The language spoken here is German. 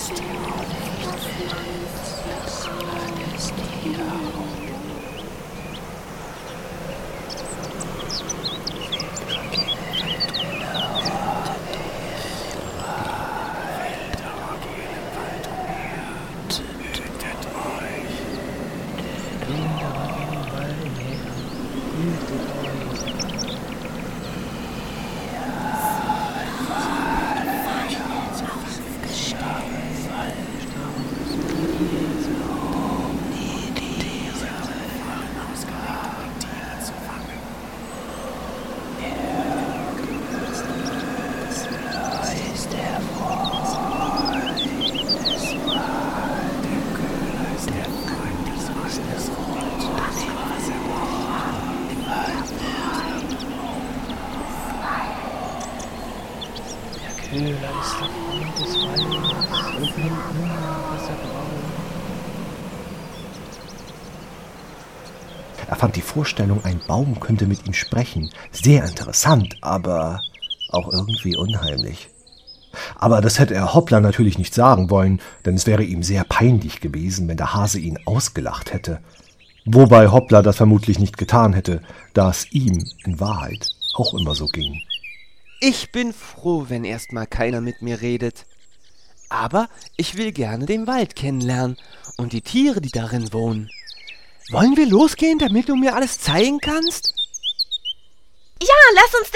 Köhler ist der Freund des Waldes und nimmt nur, was er braucht. Er fand die Vorstellung, ein Baum könnte mit ihm sprechen, sehr interessant, aber auch irgendwie unheimlich. Aber das hätte er Hoppla natürlich nicht sagen wollen, denn es wäre ihm sehr peinlich gewesen, wenn der Hase ihn ausgelacht hätte. Wobei Hoppla das vermutlich nicht getan hätte, da es ihm in Wahrheit auch immer so ging. Ich bin froh, wenn erstmal keiner mit mir redet. Aber ich will gerne den Wald kennenlernen und die Tiere, die darin wohnen. Wollen wir losgehen, damit du mir alles zeigen kannst? Ja, lass uns